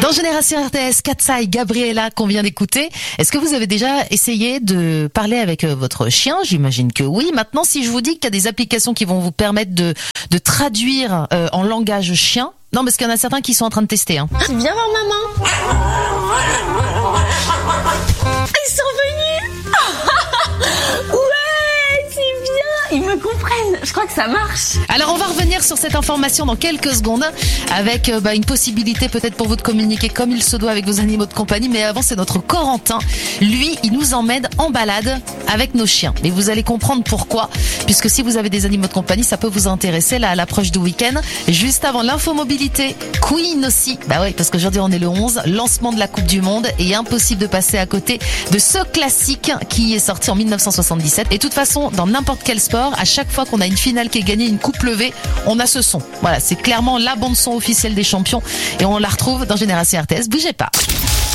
Dans Génération RTS, Katsa et Gabriella qu'on vient d'écouter, est-ce que vous avez déjà essayé de parler avec votre chien? J'imagine que oui. Maintenant, si je vous dis qu'il y a des applications qui vont vous permettre de traduire en langage chien, non, parce qu'il y en a certains qui sont en train de tester. Hein. Tu viens voir maman? Ils sont venus. Ouais, c'est bien. Ils me comprennent. Je crois que ça marche. Alors, on va revenir sur cette information dans quelques secondes avec une possibilité peut-être pour vous de communiquer comme il se doit avec vos animaux de compagnie. Mais avant, c'est notre Corentin. Lui, il nous emmène en balade avec nos chiens. Mais vous allez comprendre pourquoi. Puisque si vous avez des animaux de compagnie, ça peut vous intéresser là à l'approche du week-end. Juste avant l'infomobilité, Queen aussi. Bah ouais, parce qu'aujourd'hui on est le 11, lancement de la Coupe du Monde et impossible de passer à côté de ce classique qui est sorti en 1977. Et de toute façon, dans n'importe quel sport, à chaque fois qu'on a une finale qui est gagnée, une coupe levée, on a ce son. Voilà, c'est clairement la bande son officielle des champions et on la retrouve dans Génération RTS. Bougez pas.